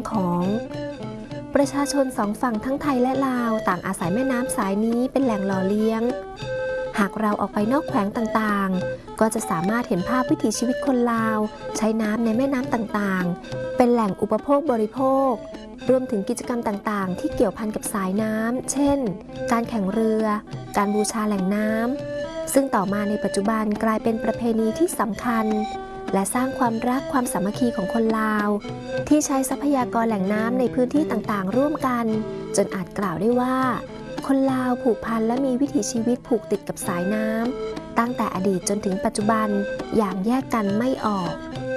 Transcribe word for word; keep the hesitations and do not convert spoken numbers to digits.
ของ ประชาชนสองฝั่งทั้งไทยและลาวต่างอาศัยแม่น้ำสายนี้เป็นแหล่งหล่อเลี้ยงหากเราออกไปนอกแขวงต่างๆก็จะสามารถเห็นภาพวิถีชีวิตคนลาวใช้น้ำในแม่น้ำต่างๆเป็นแหล่งอุปโภคบริโภครวมถึงกิจกรรมต่างๆที่เกี่ยวพันกับสายน้ำเช่นการแข่งเรือการบูชาแหล่งน้ำซึ่งต่อมาในปัจจุบันกลายเป็นประเพณีที่สำคัญและสร้างความรักความสามัคคีของคนลาวที่ใช้ทรัพยากรแหล่งน้ำในพื้นที่ต่างๆร่วมกันจนอาจกล่าวได้ว่าคนลาวผูกพันและมีวิถีชีวิตผูกติดกับสายน้ำตั้งแต่อดีตจนถึงปัจจุบันอย่างแยกกันไม่ออก